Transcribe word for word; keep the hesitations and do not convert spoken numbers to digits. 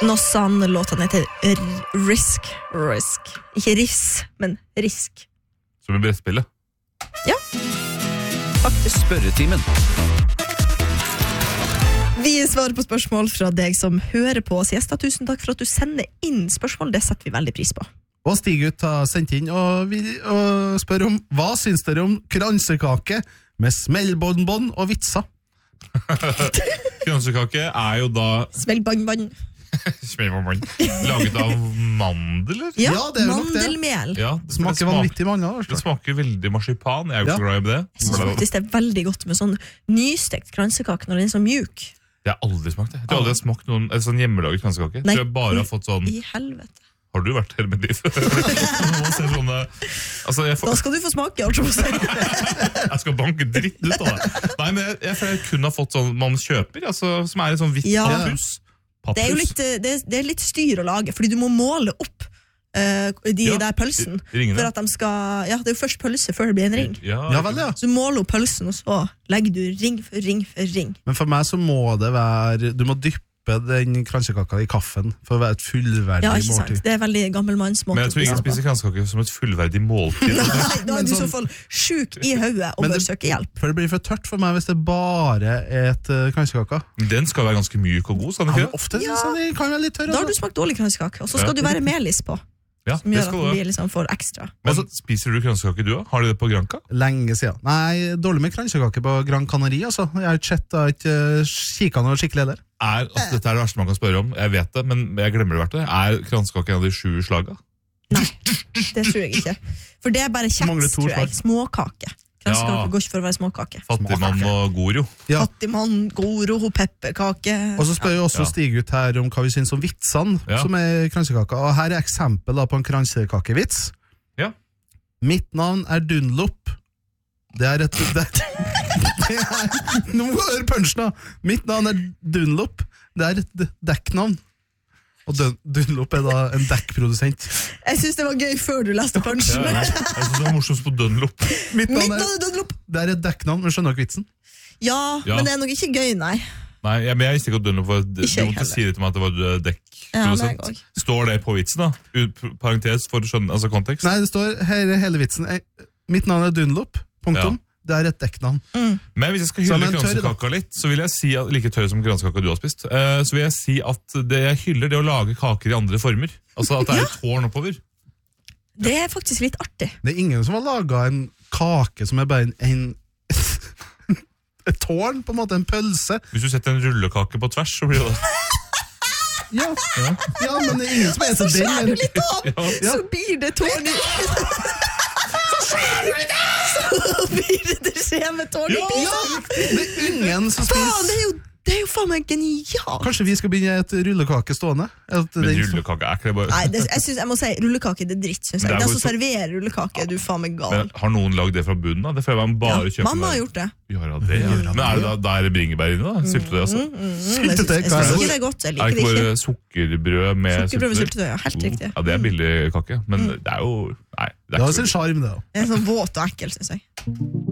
Nossan, låten heter R- Risk. Risk. Ikke Riss, men Risk. Som i brettspillet. Ja, faktisk. Spørretimen. Vi svarer på spørsmål fra deg som hører på oss gjester. Tusen takk for at du sender inn spørsmål, det setter vi veldig pris på. Og Stiggut har sendt inn og, vi, og spør om, hva syns dere om kransekake med smellbåndbånd og vitser? Kransekake er jo da Svelgbandband. laget av mandler. Ja, Ja, det er jo nok det. mandelmel. Ja, Det smaker vanvittig mange av Det smaker veldig marsipan. Jeg er jo ikke Ja. glad i det. Jeg synes faktisk det er veldig godt med sånn nystekt kransekake når den er så mjuk. Jeg har aldri smakt det. Jeg tror aldri jeg har smakt noen en sånn hjemmelaget kransekake. Jeg Nei. tror jeg bare har fått sånn. I helvete. Har du vært her med liv? Nå ser sånne, altså jeg, Da får, skal du få smake, altså. jeg skal banke dritt ut av det. Nei, men jeg, jeg føler jeg kun har fått sånn man kjøper, altså, som er i sånn hvitt Ja. pappus. Det er jo litt, det er, det er litt styr å lage, fordi du må måle opp uh, de Ja, der pølsen. ringene. For at de skal, ja, det er jo først pølse før det blir en ring. Ja, Ja vel, ja. Så du måler opp pølsen, og så legger du ring for ring for ring. Men for meg så må det være, du må dyppe den kransekaka i kaffen for å være et fullverdig Ja, ikke sant? måltid. Det er veldig gammelmannsmåte. Men jeg tror ingen spiser kransekake som et fullverdig måltid. Nei, da er du i så sånn- fall sjuk i hodet og Men bør det- søke hjelp. For det blir for tørt for meg hvis det bare er et uh, kransekaka. Den skal være ganske myk og god, skal den Ja, ikke? men ofte Ja. synes jeg det kan være litt tørr. Da har du altså. smakt dårlig kransekake, og så skal Ja. du være melis på, Ja, som det gjør at skal den du blir ha. liksom for ekstra. Men spiser du kransekake du også? Har de det på Granca? Lenge siden. Nei, dårlig med kransekake på Gran Canaria, altså. Jeg har ikke sett, jeg har ikke uh, kikket noe skikkelig heller. Er, altså, dette er det verste man kan spørre om. Jeg vet det, men jeg glemmer det hvert år. Er kransekake en av de sju slaga? Nei, det tror jeg ikke. For det er bare mangler kjeks, to tror jeg. slag. Småkake. Kransekake Ja. går ikke for å være småkake. Fattigmann og Goro. Ja. Fattigmann, goro, pepperkake. Og så spør jeg også Ja. Stiggut her om hva vi synes om vitsene Ja. som er kransekaka. Og her er eksempel da på en kransekakevits. Ja. Mitt navn er Dunlop. Det er et... Det, det er, nå må du høre punchen da. Mitt navn er Dunlop. Det er et d- dekknavn. Og Dun, Dunlop er da en dekkprodusent. Jeg synes det var gøy før du leste punchen. Ja, jeg synes det var morsomst på Dunlop. Mitt Mitt navn navn er, er Dunlop. det er et dekknavn, men skjønner dere vitsen? Ja, Ja. men det er nok ikke gøy, nei. Nei, jeg, men jeg visste ikke at Dunlop var Du Ikke jeg måtte heller. si det til meg at det var Ja, dekkprodusent. meg også. Står det på vitsen, da? Ut, parentes for å skjønne altså kontekst? Nei, det står her er hele vitsen. Eh, Mitt navn er Dunlop, punktum. Det er et dekknavn. Men hvis jeg skal Som hylle en tørr, da. kransekaka litt, så vil jeg si at, like tørr som kransekaka du har spist, eh, så vil jeg si at det jeg hyller det å lage kaker i andre former. Altså at det er et tårn oppover. Det er faktisk litt artig. Det er ingen som har laget en kake som er bare en, en et tårn, på en måte, en pølse. Hvis du setter en rullekake på tvers, så blir det Ja, ja men det er ingen som spiser den. Skjær du men- litt av, Ja. så blir det tårn i... Så blir det det skjeve tårn i Ja, pizza. Det er ingen som Faen, det spiser. er jo, det er jo faen meg genialt. Kanskje vi skal begynne et rullekake stående? At Men den- rullekake er ikke det bare Nei, det, jeg, synes, jeg må si, rullekake det er dritt, synes jeg. Men det er Den jo som så- serverer rullekake, du er faen meg gal. Men har noen lagd det fra bunnen av? Det føler jeg man bare Ja, kjøper mamma har der. gjort det. Ja, ja, det, ja. Men er det da, da er det bringebær inni da? Syltetøy også? Mm, jeg Syltetøy, synes, jeg hva er synes det? ikke det er godt, jeg Er det liker ikke det ikke. bare sukkerbrød med Sukkerbrød med syltetøy? syltetøy, ja, helt riktig. Ja, det er billig kake, men det er jo Nei, det Det er har ikke sin så sjarm, det òg. Det er sånn våt og ekkel, synes jeg.